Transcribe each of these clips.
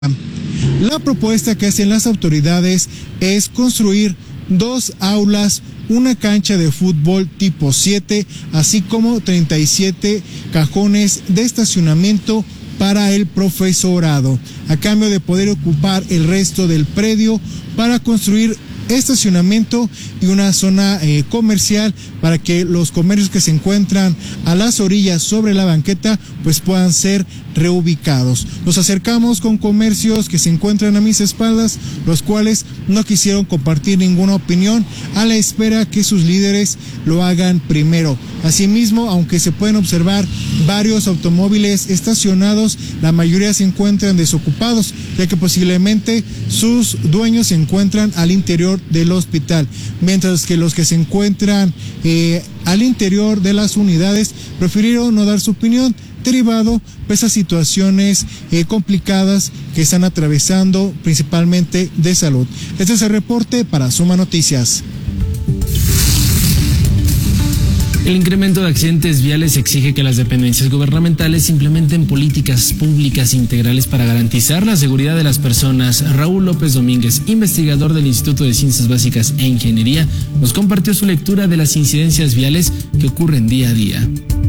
La propuesta que hacen las autoridades es construir 2 aulas, una cancha de fútbol tipo 7, así como 37 cajones de estacionamiento para el profesorado, a cambio de poder ocupar el resto del predio para construir estacionamiento y una zona comercial para que los comercios que se encuentran a las orillas sobre la banqueta pues puedan ser reubicados. Nos acercamos con comercios que se encuentran a mis espaldas, los cuales no quisieron compartir ninguna opinión a la espera que sus líderes lo hagan primero. Asimismo, aunque se pueden observar varios automóviles estacionados, la mayoría se encuentran desocupados, ya que posiblemente sus dueños se encuentran al interior del hospital, mientras que los que se encuentran al interior de las unidades prefirieron no dar su opinión, derivado de esas situaciones complicadas que están atravesando, principalmente de salud. Este es el reporte para Suma Noticias. El incremento de accidentes viales exige que las dependencias gubernamentales implementen políticas públicas integrales para garantizar la seguridad de las personas. Raúl López Domínguez, investigador del Instituto de Ciencias Básicas e Ingeniería, nos compartió su lectura de las incidencias viales que ocurren día a día.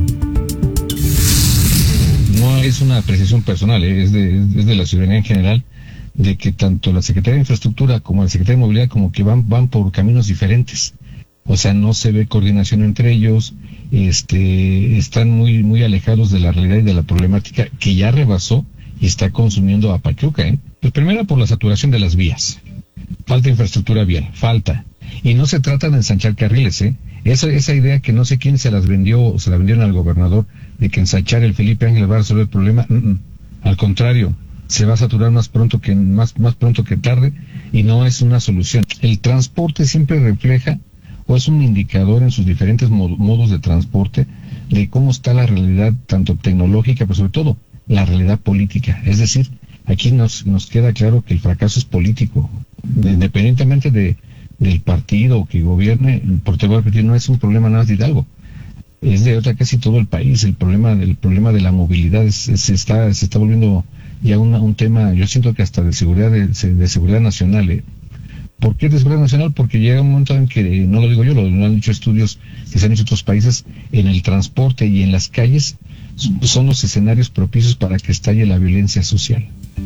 No es una apreciación personal, es de la ciudadanía en general, de que tanto la Secretaría de Infraestructura como la Secretaría de Movilidad como que van por caminos diferentes. O sea, no se ve coordinación entre ellos, están muy alejados de la realidad y de la problemática que ya rebasó y está consumiendo a Pachuca, Pues primero por la saturación de las vías. Falta infraestructura vial, falta. Y no se trata de ensanchar carriles, Esa idea que no sé quién se la vendieron al gobernador de que ensanchar el Felipe Ángeles va a resolver el problema. Al contrario, se va a saturar más pronto que tarde y no es una solución. El transporte siempre refleja o es un indicador en sus diferentes modos de transporte de cómo está la realidad tanto tecnológica, pero sobre todo la realidad política. Es decir, aquí nos queda claro que el fracaso es político, independientemente del partido que gobierne, porque te voy a repetir, no es un problema nada más de Hidalgo, es de casi todo el país. El problema de la movilidad se está volviendo ya un tema, yo siento que hasta de seguridad nacional. ¿Por qué de seguridad nacional? Porque llega un momento en que, no lo digo yo, lo han dicho estudios que se han hecho en otros países, en el transporte y en las calles son los escenarios propicios para que estalle la violencia social.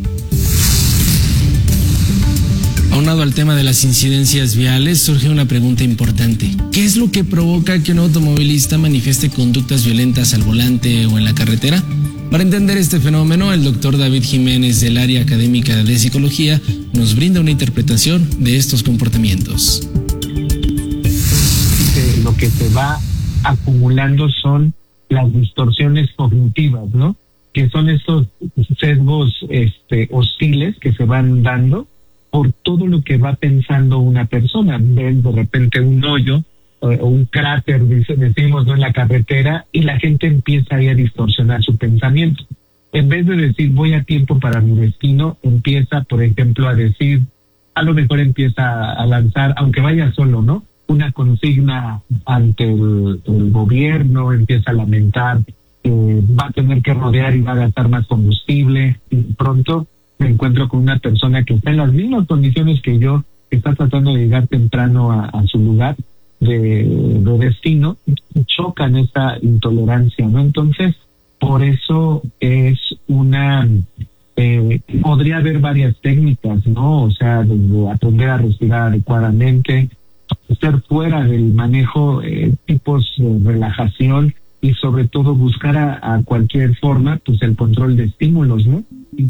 Aunado al tema de las incidencias viales, surge una pregunta importante. ¿Qué es lo que provoca que un automovilista manifieste conductas violentas al volante o en la carretera? Para entender este fenómeno, el doctor David Jiménez, del área académica de psicología, nos brinda una interpretación de estos comportamientos. Lo que se va acumulando son las distorsiones cognitivas, ¿no? Que son estos sesgos hostiles que se van dando por todo lo que va pensando una persona. Ven de repente un hoyo o un cráter, decimos, ¿no?, en la carretera, y la gente empieza ahí a distorsionar su pensamiento. En vez de decir voy a tiempo para mi destino, empieza, por ejemplo, a decir, a lo mejor empieza a lanzar, aunque vaya solo, ¿no?, una consigna ante el gobierno, empieza a lamentar que va a tener que rodear y va a gastar más combustible, y pronto me encuentro con una persona que está en las mismas condiciones que yo, que está tratando de llegar temprano a su lugar de destino, y chocan esa intolerancia, ¿no? Entonces, por eso es podría haber varias técnicas, ¿no? O sea, desde aprender a respirar adecuadamente, estar fuera del manejo, tipos de relajación, y sobre todo buscar a cualquier forma, pues, el control de estímulos, ¿no?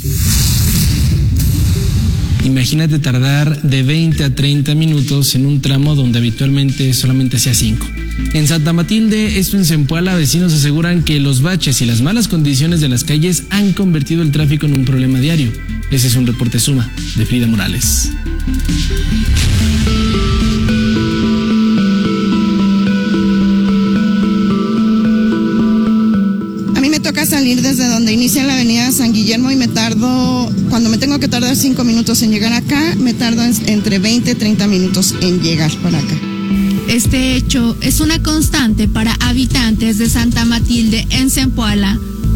Imagínate tardar de 20 a 30 minutos en un tramo donde habitualmente solamente sea 5. En Santa Matilde, esto en Zempoala, vecinos aseguran que los baches y las malas condiciones de las calles han convertido el tráfico en un problema diario. Ese es un reporte Suma de Frida Morales. Toca salir desde donde inicia la avenida San Guillermo y cuando me tengo que tardar 5 minutos en llegar acá, me tardo entre 20 y 30 minutos en llegar para acá. Este hecho es una constante para habitantes de Santa Matilde en Zempoala,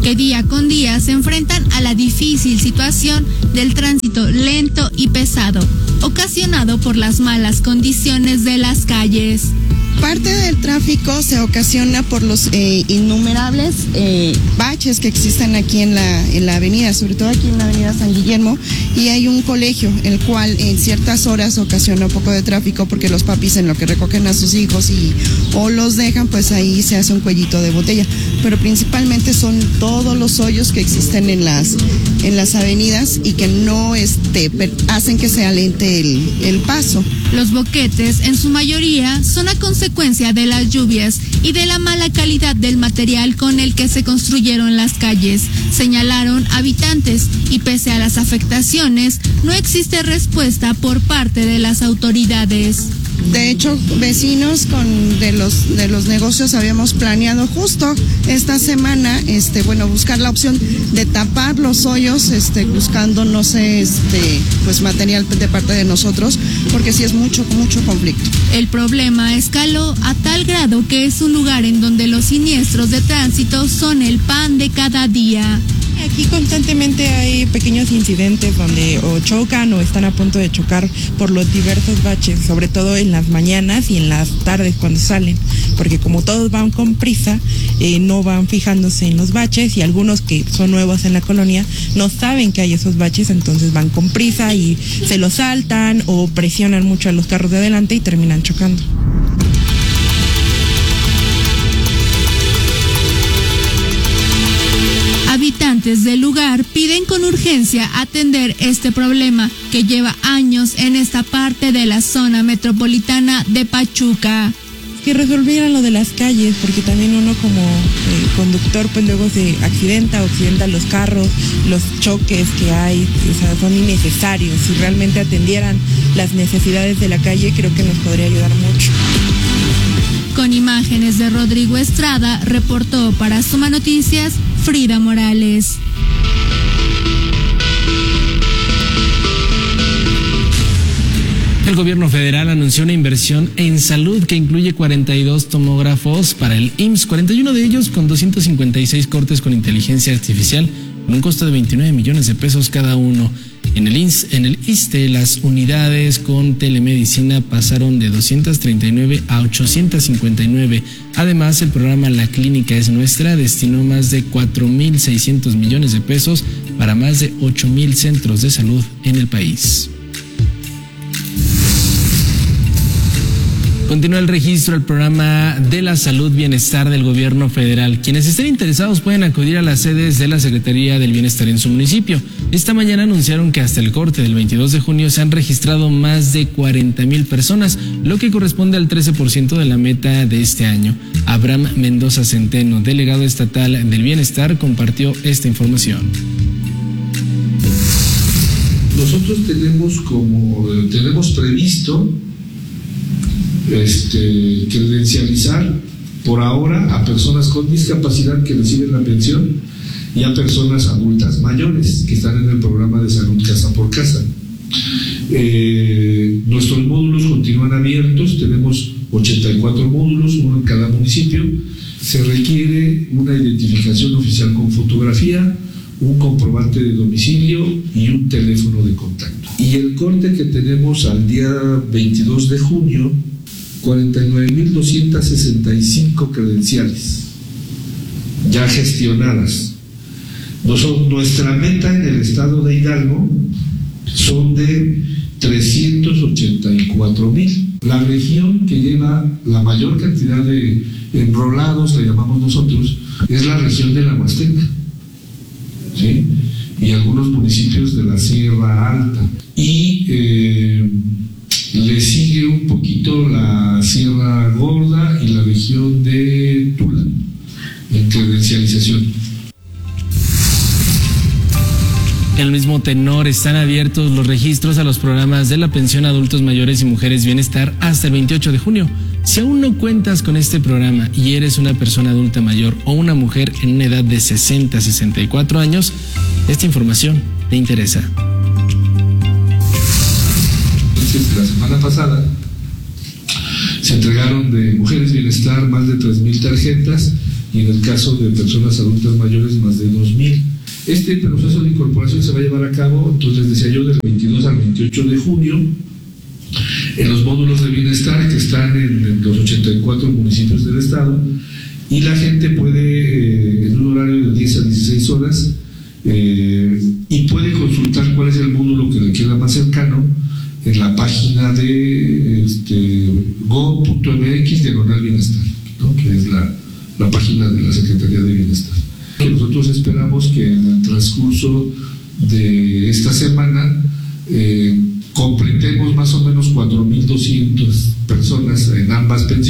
que día con día se enfrentan a la difícil situación del tránsito lento y pesado, ocasionado por las malas condiciones de las calles. Parte del tráfico se ocasiona por los innumerables baches que existen aquí en la avenida, sobre todo aquí en la avenida San Guillermo, y hay un colegio, el cual en ciertas horas ocasiona un poco de tráfico porque los papis en lo que recogen a sus hijos o los dejan, pues ahí se hace un cuellito de botella, pero principalmente son todos los hoyos que existen en las avenidas y que no hacen que se alente el paso. Los boquetes, en su mayoría, son a consecuencia de las lluvias y de la mala calidad del material con el que se construyeron las calles, señalaron habitantes, y pese a las afectaciones, no existe respuesta por parte de las autoridades. De hecho, vecinos de los negocios habíamos planeado justo esta semana, buscar la opción de tapar los hoyos, buscando, no sé, pues material de parte de nosotros, porque sí es mucho conflicto. El problema escaló a tal grado que es un lugar en donde los siniestros de tránsito son el pan de cada día. Aquí constantemente hay pequeños incidentes donde o chocan o están a punto de chocar por los diversos baches, sobre todo en las mañanas y en las tardes cuando salen, porque como todos van con prisa, no van fijándose en los baches, y algunos que son nuevos en la colonia no saben que hay esos baches, entonces van con prisa y se los saltan o presionan mucho a los carros de adelante y terminan chocando. Habitantes del lugar piden con urgencia atender este problema que lleva años en esta parte de la zona metropolitana de Pachuca. Que resolvieran lo de las calles, porque también uno como conductor pues luego se accidenta los carros, los choques que hay, o sea, son innecesarios. Si realmente atendieran las necesidades de la calle, creo que nos podría ayudar mucho. Con imágenes de Rodrigo Estrada, reportó para Suma Noticias Frida Morales. El gobierno federal anunció una inversión en salud que incluye 42 tomógrafos para el IMSS, 41 de ellos con 256 cortes con inteligencia artificial, con un costo de 29 millones de pesos cada uno. En el ISSSTE, las unidades con telemedicina pasaron de 239 a 859. Además, el programa La Clínica es Nuestra destinó más de 4.600 millones de pesos para más de 8.000 centros de salud en el país. Continúa el registro al programa de la salud bienestar del gobierno federal. Quienes estén interesados pueden acudir a las sedes de la Secretaría del Bienestar en su municipio. Esta mañana anunciaron que hasta el corte del 22 de junio se han registrado más de 40,000 personas, lo que corresponde al 13% de la meta de este año. Abraham Mendoza Centeno, delegado estatal del Bienestar, compartió esta información. Nosotros tenemos previsto credencializar por ahora a personas con discapacidad que reciben la pensión y a personas adultas mayores que están en el programa de salud casa por casa. Nuestros módulos continúan abiertos, tenemos 84 módulos, uno en cada municipio. Se requiere una identificación oficial con fotografía, un comprobante de domicilio y un teléfono de contacto. Y el corte que tenemos al día 22 de junio, 49,265 credenciales ya gestionadas. Nuestra meta en el estado de Hidalgo son de 384,000. La región que lleva la mayor cantidad de enrolados, le llamamos nosotros, es la región de la Huasteca, ¿sí? Y algunos municipios de la Sierra Alta. Y le sigue un poquito la Sierra Gorda y la región de Tula en credencialización. En el mismo tenor, están abiertos los registros a los programas de la pensión a adultos mayores y mujeres bienestar hasta el 28 de junio. Si aún no cuentas con este programa y eres una persona adulta mayor o una mujer en una edad de 60 a 64 años, esta información te interesa. La semana pasada se entregaron de Mujeres Bienestar más de 3,000 tarjetas y en el caso de personas adultas mayores más de 2,000. Este proceso de incorporación se va a llevar a cabo, entonces les decía yo, del 22 al 28 de junio, en los módulos de bienestar que están en los 84 municipios del estado, y la gente puede, en un horario de 10 a 16 horas, y puede consultar cuál es el módulo que le queda más cercano en la página de go.mx/bienestar, ¿no? Que es la página de la Secretaría de Bienestar. Nosotros esperamos que en el transcurso de esta semana completemos más o menos 4,200 personas en ambas pensiones.